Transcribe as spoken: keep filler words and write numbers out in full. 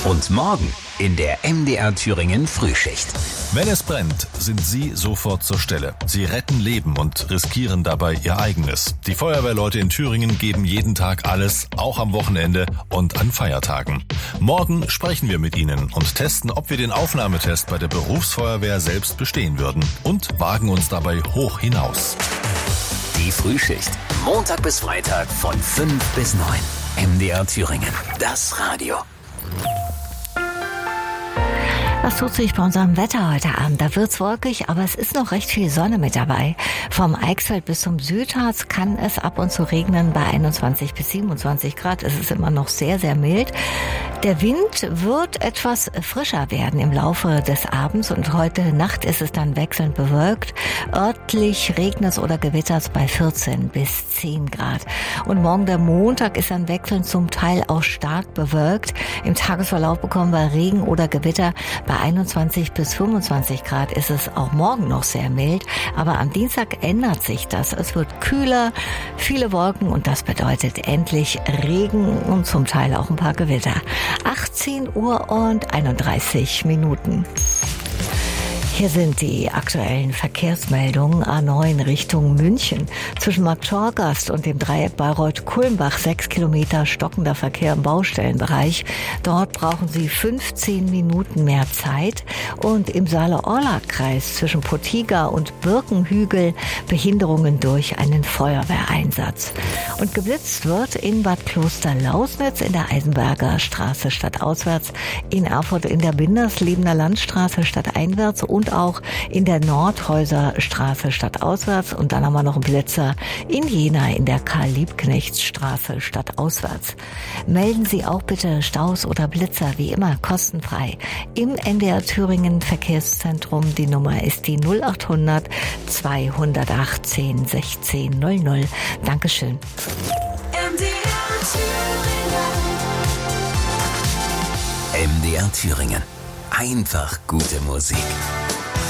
Und morgen in der M D R Thüringen Frühschicht. Wenn es brennt, sind Sie sofort zur Stelle. Sie retten Leben und riskieren dabei Ihr eigenes. Die Feuerwehrleute in Thüringen geben jeden Tag alles, auch am Wochenende und an Feiertagen. Morgen sprechen wir mit Ihnen und testen, ob wir den Aufnahmetest bei der Berufsfeuerwehr selbst bestehen würden und wagen uns dabei hoch hinaus. Die Frühschicht. Montag bis Freitag von fünf bis neun. M D R Thüringen. Das Radio. Was tut sich bei unserem Wetter heute Abend? Da wird's wolkig, aber es ist noch recht viel Sonne mit dabei. Vom Eichsfeld bis zum Südharz kann es ab und zu regnen bei einundzwanzig bis siebenundzwanzig Grad. Es ist immer noch sehr, sehr mild. Der Wind wird etwas frischer werden im Laufe des Abends und heute Nacht ist es dann wechselnd bewölkt. Örtlich regnet es oder gewittert es bei vierzehn bis zehn Grad. Und morgen der Montag ist dann wechselnd zum Teil auch stark bewölkt. Im Tagesverlauf bekommen wir Regen oder Gewitter. Bei einundzwanzig bis fünfundzwanzig Grad ist es auch morgen noch sehr mild, aber am Dienstag ändert sich das. Es wird kühler, viele Wolken und das bedeutet endlich Regen und zum Teil auch ein paar Gewitter. achtzehn Uhr und einunddreißig Minuten. Hier sind die aktuellen Verkehrsmeldungen. A neun Richtung München. Zwischen Markt-Schorgast und dem Dreieck Bayreuth-Kulmbach sechs Kilometer stockender Verkehr im Baustellenbereich. Dort brauchen Sie fünfzehn Minuten mehr Zeit. Und im Saale-Orla-Kreis zwischen Potiga und Birkenhügel Behinderungen durch einen Feuerwehreinsatz. Und geblitzt wird in Bad Kloster-Lausnitz in der Eisenberger Straße stadtauswärts, in Erfurt in der Binderslebener Landstraße stadteinwärts und auch in der Nordhäuser Straße stadtauswärts. Und dann haben wir noch einen Blitzer in Jena in der Karl-Liebknechts-Straße stadtauswärts. Melden Sie auch bitte Staus oder Blitzer, wie immer kostenfrei, im M D R Thüringen Verkehrszentrum. Die Nummer ist die null achthundert zweihundertachtzehn sechzehn null null. Dankeschön. M D R Thüringen. M D R Thüringen. Einfach gute Musik.